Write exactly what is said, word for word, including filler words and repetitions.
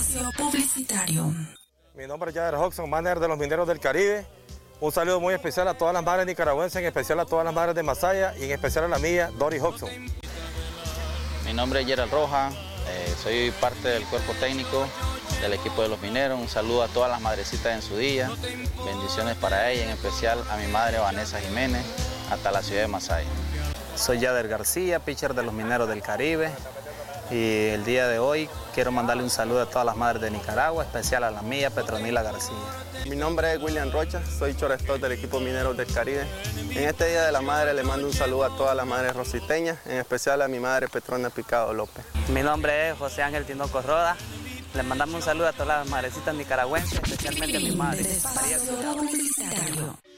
Espacio publicitario. Mi nombre es Jader Hodgson, manager de los Mineros del Caribe. Un saludo muy especial a todas las madres nicaragüenses, en especial a todas las madres de Masaya y en especial a la mía, Doris Hodgson. Mi nombre es Gerald Roja, eh, soy parte del cuerpo técnico del equipo de los mineros. Un saludo a todas las madrecitas en su día, bendiciones para ella, en especial a mi madre Vanessa Jiménez, hasta la ciudad de Masaya. Soy Yader García, pitcher de los Mineros del Caribe, y el día de hoy quiero mandarle un saludo a todas las madres de Nicaragua, especial a la mía, Petronila García. Mi nombre es William Rocha, soy shortstop del equipo Mineros del Caribe. En este Día de la Madre le mando un saludo a todas las madres rositeñas, en especial a mi madre Petrona Picado López. Mi nombre es José Ángel Tinoco Roda. Les mandamos un saludo a todas las madrecitas nicaragüenses, especialmente a mi madre, María Ciudad.